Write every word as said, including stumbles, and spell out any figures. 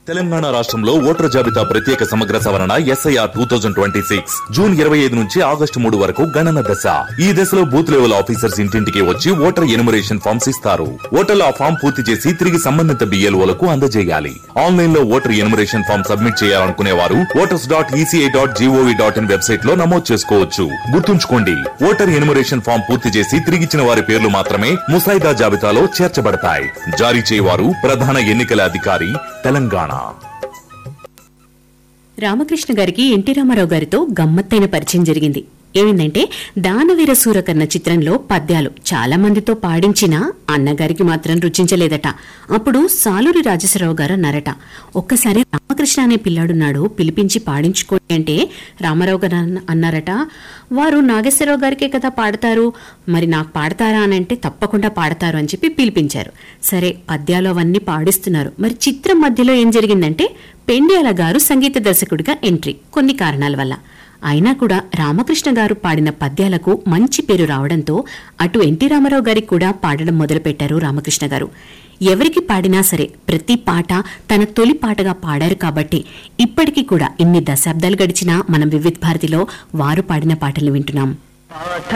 తెలంగాణ రాష్ట్రంలో ఓటర్ జాబితా ప్రత్యేక సమగ్ర సవరణ SIR two thousand twenty six June ఇరవై ఐదు నుంచి ఆగస్టు మూడు వరకు గణన దశ. ఈ దశలో బూత్ లెవెల్ ఆఫీసర్స్ ఇంటింటికి వచ్చి ఓటర్ ఎన్యుమరేషన్ ఫామ్స్ ఇస్తారు. ఓటర్లు ఆ ఫామ్ పూర్తి చేసి తిరిగి సంబంధిత బిఎల్ఓలకు అందజేయాలి. ఆన్లైన్ లో ఓటర్ ఎన్యుమరేషన్ ఫామ్ సబ్మిట్ చేయాలనుకునే వారు voters dot ECI dot GOV dot in website లో నమోదు చేసుకోవచ్చు. గుర్తుంచుకోండి, ఓటర్ ఎన్యుమరేషన్ ఫామ్ పూర్తి చేసి తిరిగిచ్చిన వారి పేర్లు మాత్రమే ముసాయిదా జాబితాలో చేర్చబడతాయి. జారీ చేయవారు ప్రధాన ఎన్నికల అధికారి, తెలంగాణ. రామకృష్ణ గారికి ఎన్టీ రామారావు గారితో గమ్మత్తైన పరిచయం జరిగింది. ఏమిందంటే, దానవీర సూరకర్ణ చిత్రంలో పద్యాలు చాలా మందితో పాడించినా అన్నగారికి మాత్రం రుచించలేదట. అప్పుడు సాలూరి రాజేశ్వరరావు గారు అన్నారట, ఒక్కసారి రామకృష్ణ అనే పిల్లాడున్నాడు, పిలిపించి పాడించుకోండి అంటే రామారావు గారు అన్నారట, వారు నాగేశ్వరరావు గారికే కదా పాడతారు, మరి నాకు పాడతారా అని అంటే తప్పకుండా పాడతారు అని చెప్పి పిలిపించారు. సరే, పద్యాలు అవన్నీ పాడిస్తున్నారు. మరి చిత్రం మధ్యలో ఏం జరిగిందంటే, పెండ్యాల గారు సంగీత దర్శకుడిగా ఎంట్రీ, కొన్ని కారణాల వల్ల. అయినా కూడా రామకృష్ణ గారు పాడిన పద్యాలకు మంచి పేరు రావడంతో అటు ఎన్టీ రామారావు గారికి కూడా పాడడం మొదలుపెట్టారు రామకృష్ణ గారు. ఎవరికి పాడినా సరే ప్రతి పాట తన తొలి పాటగా పాడారు కాబట్టి ఇప్పటికీ కూడా ఇన్ని దశాబ్దాలు గడిచినా మనం వివిధ భారతిలో వారు పాడిన పాటలు వింటున్నాం.